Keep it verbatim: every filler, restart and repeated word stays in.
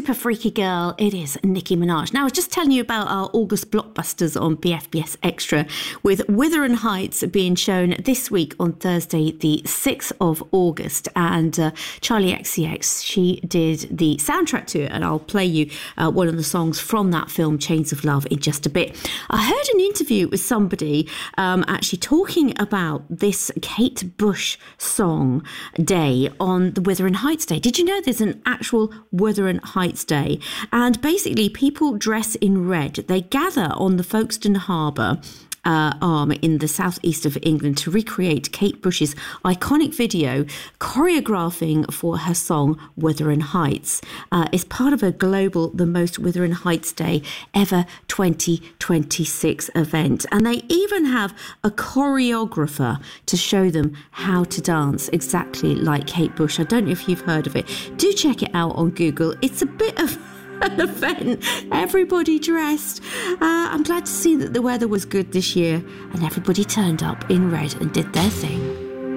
super freaky girl. It is Nicki Minaj. Now, I was just telling you about our August blockbusters on B F B S Extra, with Wuthering Heights being shown this week on Thursday, the sixth of August. And uh, Charlie X C X, she did the soundtrack to it, and I'll play you uh, one of the songs from that film, Chains of Love, in just a bit. I heard an interview with somebody um, actually talking about this Kate Bush song day on the Wuthering Heights Day. Did you know there's an actual Wuthering Heights Day? And basically people dress in red. They gather on the Folkestone Harbour Uh, arm in the southeast of England to recreate Kate Bush's iconic video choreographing for her song Wuthering Heights. Uh, it's part of a global The Most Wuthering Heights Day Ever twenty twenty-six event. And they even have a choreographer to show them how to dance exactly like Kate Bush. I don't know if you've heard of it. Do check it out on Google. It's a bit of an event, everybody dressed. Uh, I'm glad to see that the weather was good this year and everybody turned up in red and did their thing.